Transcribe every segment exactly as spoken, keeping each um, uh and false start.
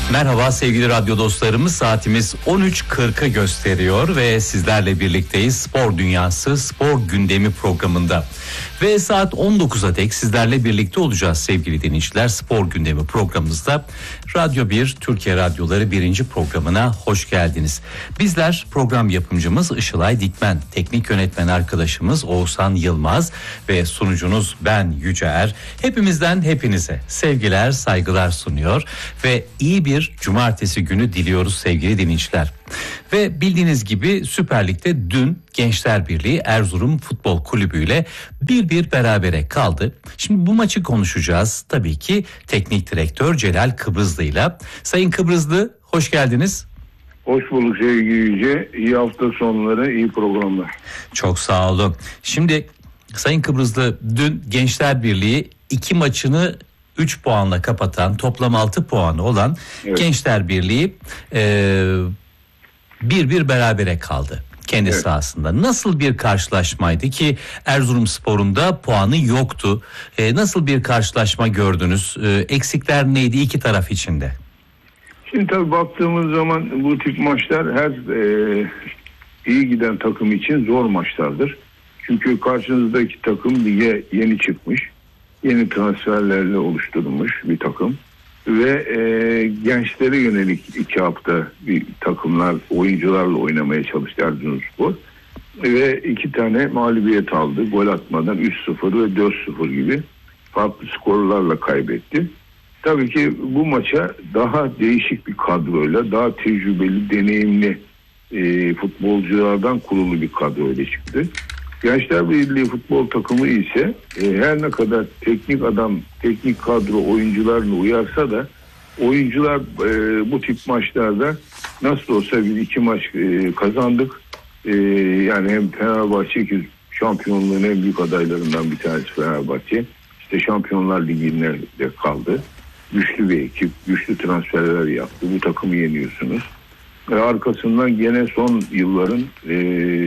Merhaba sevgili radyo dostlarımız, saatimiz on üç kırkı gösteriyor ve sizlerle birlikteyiz Spor Dünyası Spor Gündemi programında. Ve saat on dokuza dek sizlerle birlikte olacağız sevgili dinleyiciler. Spor Gündemi programımızda Radyo bir Türkiye Radyoları birinci programına hoş geldiniz. Bizler program yapımcımız Işılay Dikmen, teknik yönetmen arkadaşımız Oğuzhan Yılmaz ve sunucunuz ben Yüce Er. Hepimizden hepinize sevgiler, saygılar sunuyor ve iyi bir cumartesi günü diliyoruz sevgili dinleyiciler. Ve bildiğiniz gibi Süper Lig'de dün Gençler Birliği Erzurum Futbol Kulübü ile bir bir berabere kaldı. Şimdi bu maçı konuşacağız tabii ki teknik direktör Celal Kıbrızlı ile. Sayın Kıbrızlı, hoş geldiniz. Hoş bulduk sevgili Yüce. İyi hafta sonları, iyi programlar. Çok sağ olun. Şimdi Sayın Kıbrızlı, dün Gençler Birliği iki maçını üç puanla kapatan, toplam altı puanı olan evet. Gençler Birliği e, bir bir berabere kaldı kendi evet. sahasında. Nasıl bir karşılaşmaydı ki Erzurumspor'un da puanı yoktu? E, nasıl bir karşılaşma gördünüz? E, eksikler neydi iki taraf içinde? Şimdi tabii baktığımız zaman bu tip maçlar her e, iyi giden takım için zor maçlardır. Çünkü karşınızdaki takım lige yeni çıkmış, yeni transferlerle oluşturulmuş bir takım ve e, gençlere yönelik iki hafta bir takımlar, oyuncularla oynamaya çalıştı Erzurumspor ve iki tane mağlubiyet aldı. Gol atmadan üç sıfır ve dört sıfır gibi farklı skorlarla kaybetti. Tabii ki bu maça daha değişik bir kadroyla, daha tecrübeli, deneyimli e, futbolculardan kurulu bir kadroyla çıktı. Gençler Birliği futbol takımı ise e, her ne kadar teknik adam, teknik kadro oyuncularla uyarsa da oyuncular e, bu tip maçlarda nasıl olsa biz iki maç e, kazandık. E, yani hem Fenerbahçe ki şampiyonluğun en büyük adaylarından bir tanesi Fenerbahçe. İşte Şampiyonlar Ligi'nde de kaldı. Güçlü bir ekip, güçlü transferler yaptı. Bu takımı yeniyorsunuz. E, arkasından gene son yılların e,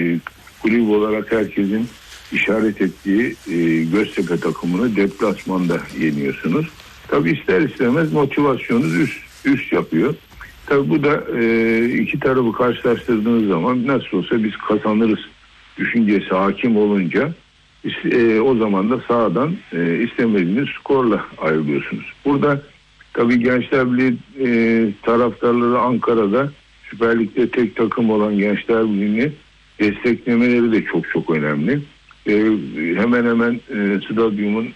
kulüp olarak herkesin işaret ettiği e, Göztepe takımını deplasmanda yeniyorsunuz. Tabii ister istemez motivasyonunuz üst, üst yapıyor. Tabii bu da e, iki tarafı karşılaştırdığınız zaman nasıl olsa biz kazanırız düşüncesi hakim olunca e, o zaman da sahadan e, istemediğiniz skorla ayrılıyorsunuz. Burada tabii Gençler Birliği e, taraftarları Ankara'da Süper Lig'de tek takım olan Gençler Birliği'ni desteklemeleri de çok çok önemli. Ee, hemen hemen e, stadyumun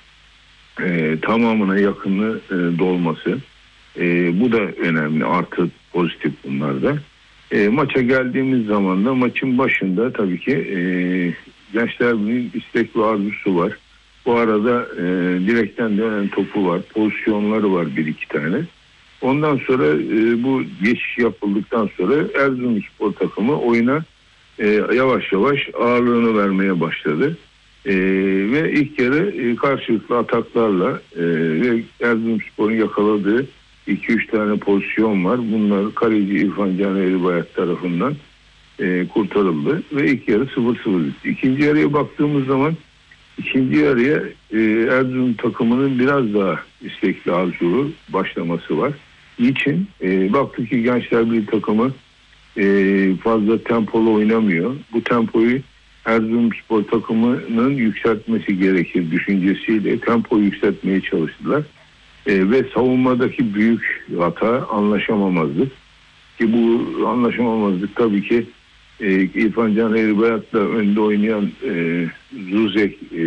e, tamamına yakını e, dolması. E, bu da önemli. Artı pozitif bunlar da. E, maça geldiğimiz zaman da maçın başında tabii ki e, Gençler Birliği'nin istek ve arzusu var. Bu arada e, direkten dönen topu var. Pozisyonları var bir iki tane. Ondan sonra e, bu geçiş yapıldıktan sonra Erzurumspor takımı oyuna Ee, yavaş yavaş ağırlığını vermeye başladı. Ee, ve ilk kere e, karşılıklı ataklarla e, ve Erzurumspor'un yakaladığı iki üç tane pozisyon var. Bunlar kaleci İrfan Can Eribayat tarafından e, kurtarıldı ve ilk yarı sıfır sıfır bitti. İkinci yarıya baktığımız zaman ikinci yarıya e, Erzurum takımının biraz daha istekli arzulu başlaması var. Niçin? E, baktık ki Gençler Birliği takımı Ee, fazla tempolu oynamıyor. Bu tempoyu Erzurumspor takımının yükseltmesi gerekir düşüncesiyle tempoyu yükseltmeye çalıştılar. Ee, ve savunmadaki büyük hata anlaşamamazlık. Ki bu anlaşamamazlık tabii ki e, İrfan Can Eribayat'la önde oynayan e, Zuzek e,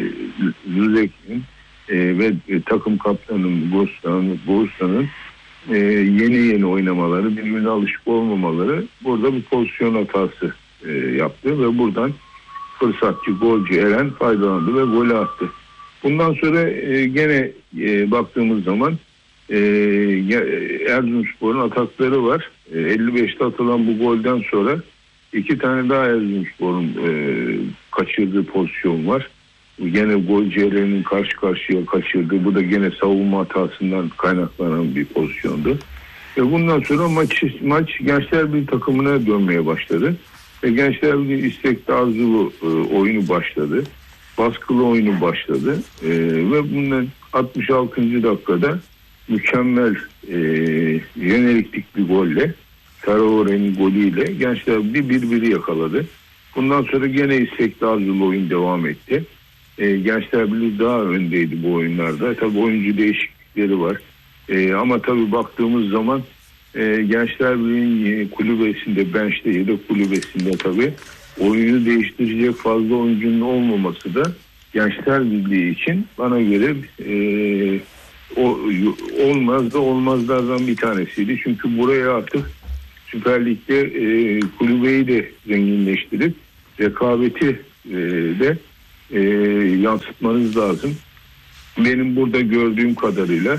Zuzek'in e, ve e, takım kaptanının Bostan'ın Bostan'ın Ee, yeni yeni oynamaları, birbirine alışık olmamaları burada bir pozisyon hatası e, yaptı ve buradan fırsatçı, golcü Eren faydalandı ve golü attı. Bundan sonra e, gene e, baktığımız zaman e, Erzurumspor'un atakları var. E, elli beşte atılan bu golden sonra iki tane daha Erzurumspor'un e, kaçırdığı pozisyon var. Gene golcülerinin karşı karşıya kaçırdığı, bu da gene savunma hatasından kaynaklanan bir pozisyondu. Ve bundan sonra maç, maç Gençler Birliği takımına dönmeye başladı. Ve Gençler Birliği istekli arzulu e, oyunu başladı. Baskılı oyunu başladı. E, ve bundan altmış altıncı dakikada mükemmel e, jeneriklik bir golle, Traore'nin golüyle Gençler Birliği birbiri yakaladı. Bundan sonra gene istekli arzulu oyun devam etti. E, Gençler Birliği daha öndeydi bu oyunlarda. Tabii oyuncu değişiklikleri var. E, ama tabii baktığımız zaman e, Gençler Birliği'nin kulübesinde, bench'te yedek kulübesinde tabii oyunu değiştirecek fazla oyuncunun olmaması da Gençler Birliği için bana göre e, o, olmaz da olmazlardan bir tanesiydi. Çünkü buraya artık Süper Lig'de e, kulübeyi de zenginleştirip rekabeti e, de e, yansıtmanız lazım. Benim burada gördüğüm kadarıyla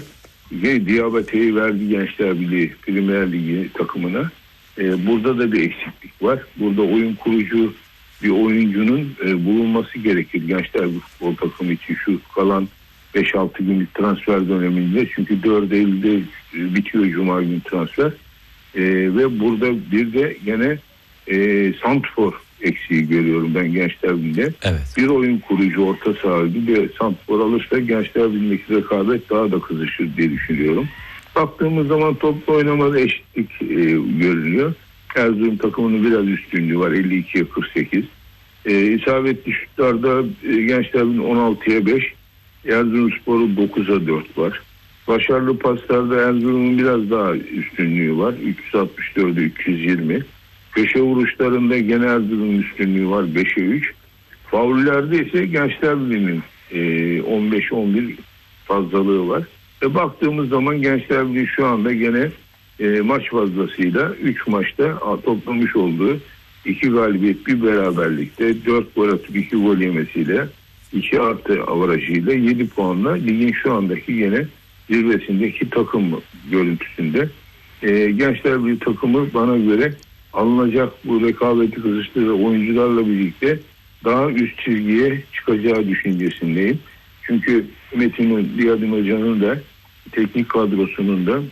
Diabate'yi verdi Gençler Birliği Premier Ligi takımına. E, burada da bir eksiklik var. Burada oyun kurucu bir oyuncunun e, bulunması gerekir Gençler Futbol takımı için şu kalan beş altı günlük transfer döneminde. Çünkü dört Eylül'de e, bitiyor Cuma günü transfer. E, ve burada bir de gene e, santrfor eksiği görüyorum ben Gençler Birliği'nde. Evet. Bir oyun kurucu orta saha bir de santrfor alırsa Gençler Birliği'ndeki rekabet daha da kızışır diye düşünüyorum. Baktığımız zaman toplu oynamada eşitlik e, görünüyor. Erzurum takımının biraz üstünlüğü var elli ikiye kırk sekiz. E, isabetli şutlarda e, Gençler Birliği on altıya beş, Erzurumspor'un dokuza dört var. Başarılı paslarda Erzurum'un biraz daha üstünlüğü var. üç yüz altmış dörde üç yüz yirmi. Köşe vuruşlarında gene Erzurum'un üstünlüğü var beşe üç. Faullerde ise Gençler Birliği'nin e, on beş on bir fazlalığı var. E, baktığımız zaman Gençler Birliği şu anda gene e, maç fazlasıyla üç maçta toplamış olduğu iki galibiyet bir beraberlikte dört gol atıp iki gol yemesiyle iki artı avarajıyla yedi puanla ligin şu andaki gene zirvesindeki takım görüntüsünde. E, Gençler Birliği takımı bana göre alınacak bu rekabeti kızıştığı oyuncularla birlikte daha üst çizgiye çıkacağı düşüncesindeyim. Çünkü Metin Diyadin Hoca'nın da teknik kadrosunun da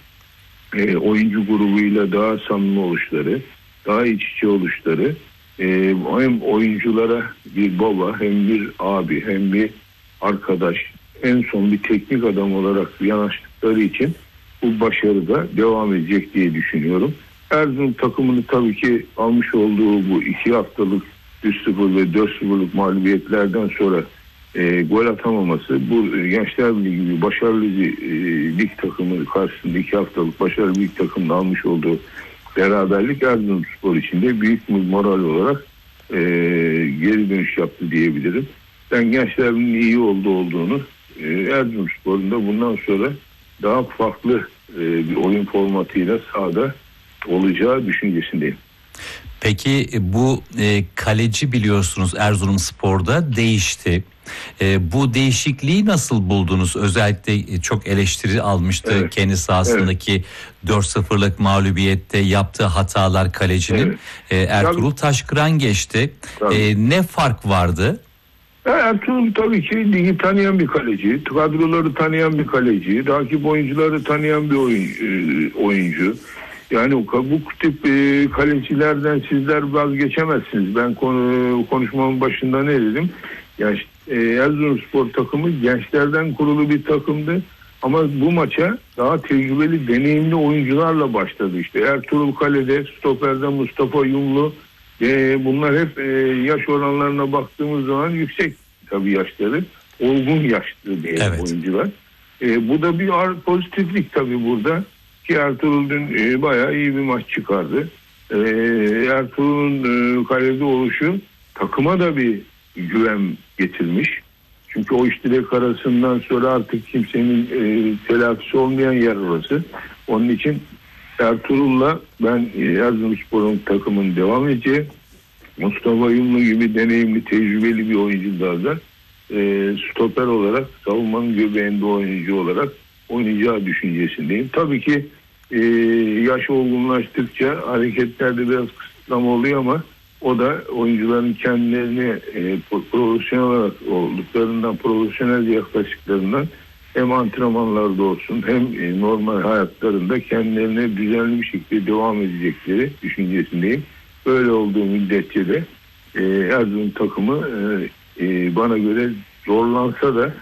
e, oyuncu grubuyla daha samimi oluşları, daha iç içe oluşları, e, hem oyunculara bir baba, hem bir abi, hem bir arkadaş, en son bir teknik adam olarak yanaştıkları için bu başarı da devam edecek diye düşünüyorum. Erzurum takımını tabii ki almış olduğu bu iki haftalık üç sıfır ve dört sıfırlık mağlubiyetlerden sonra e, gol atamaması, bu Gençler Birliği gibi başarılı bir e, lig takımı karşısında iki haftalık başarılı bir lig takımında almış olduğu beraberlik Erzurumspor için de büyük bir moral olarak e, geri dönüş yaptı diyebilirim. Ben Gençler Birliği'nin iyi olduğu olduğunu, e, Erzurumspor'un da bundan sonra daha farklı e, bir oyun formatıyla sahada olacağı düşüncesindeyim. Peki bu e, kaleci biliyorsunuz Erzurumspor'da değişti. E, bu değişikliği nasıl buldunuz? Özellikle çok eleştiri almıştı evet. kendi sahasındaki evet. dört sıfırlık mağlubiyette yaptığı hatalar kalecinin. Evet. E, Ertuğrul tabii. Taşkıran geçti. E, ne fark vardı? Ertuğrul tabii ki ligi tanıyan bir kaleci, kadroları tanıyan bir kaleci, rakip oyuncuları tanıyan bir oyun, e, oyuncu. Yani bu tip e, kalecilerden sizler vazgeçemezsiniz. Ben konu, konuşmamın başında ne dedim? Yani e, Erzurumspor takımı gençlerden kurulu bir takımdı. Ama bu maça daha tecrübeli, deneyimli oyuncularla başladı. İşte Ertuğrul kalede, stoperde Mustafa Yumlu. E, bunlar hep e, yaş oranlarına baktığımız zaman yüksek tabii yaşları. Olgun yaşlı diye evet. oyuncular. E, bu da bir pozitiflik tabii burada. Ki Ertuğrul dün e, bayağı iyi bir maç çıkardı. E, Ertuğrul'un e, kalede oluşu takıma da bir güven getirmiş. Çünkü o iştirek arasından sonra artık kimsenin e, telafisi olmayan yer orası. Onun için Ertuğrul'la ben e, Erzurumspor'un takımın devam edeceği, Mustafa Yumlu gibi deneyimli, tecrübeli bir oyuncular da e, stoper olarak, savunmanın göbeğinde oyuncu olarak oynayacağı düşüncesindeyim. Tabii ki e, yaş olgunlaştıkça hareketlerde biraz kısıtlama oluyor ama o da oyuncuların kendilerini e, profesyonel olarak olduklarından, profesyonel yaklaştıklarından hem antrenmanlarda olsun hem e, normal hayatlarında kendilerine düzenli bir şekilde devam edecekleri düşüncesindeyim. Böyle olduğu müddetçe de e, Erzurum takımı e, e, bana göre zorlansa da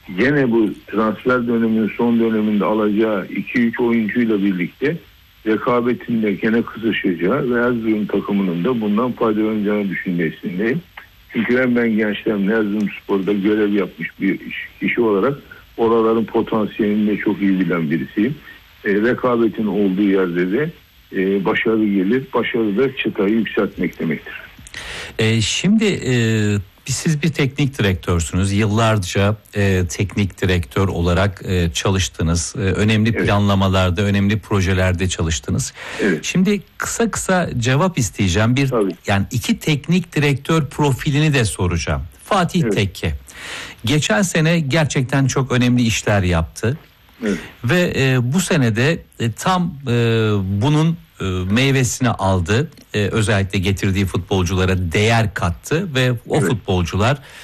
gene bu transfer döneminin son döneminde alacağı iki üç oyuncuyla birlikte rekabetinde gene kızışacağı ve Erzurum takımının da bundan faydalanacağını düşüncesindeyim. Çünkü hem ben gençler hem Erzurumspor'da görev yapmış bir kişi olarak oraların potansiyelini de çok iyi bilen birisiyim. E, rekabetin olduğu yerde de e, başarı gelir. Başarı da çıtayı yükseltmek demektir. E, şimdi e, siz bir teknik direktörsünüz. Yıllarca e, teknik direktör olarak e, çalıştınız. E, önemli evet. planlamalarda, önemli projelerde çalıştınız. Evet. Şimdi kısa kısa cevap isteyeceğim. Bir Tabii. yani iki teknik direktör profilini de soracağım. Fatih evet. Tekke. Geçen sene gerçekten çok önemli işler yaptı. Evet. Ve e, bu senede e, tam e, bunun e, meyvesini aldı. E, özellikle getirdiği futbolculara değer kattı ve o evet. futbolcular